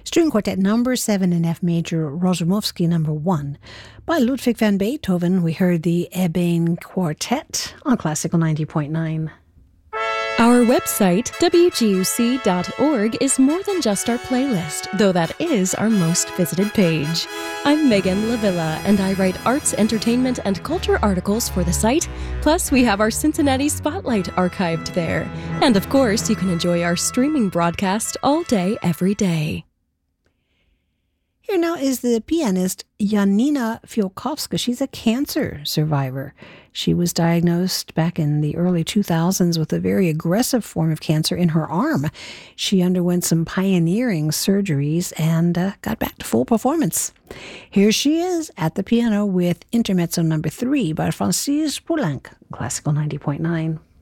String Quartet number 7 in F major, Rozumowski number 1. By Ludwig van Beethoven, we heard the Ebbene Quartet on Classical 90.9. Our website, wguc.org, is more than just our playlist, though that is our most visited page. I'm Megan Lavilla, and I write arts, entertainment, and culture articles for the site. Plus, we have our Cincinnati Spotlight archived there. And of course, you can enjoy our streaming broadcast all day, every day. Here now is the pianist Janina Fialkowska. She's a cancer survivor. She was diagnosed back in the early 2000s with a very aggressive form of cancer in her arm. She underwent some pioneering surgeries and got back to full performance. Here she is at the piano with Intermezzo number 3 by Francis Poulenc, Classical 90.9.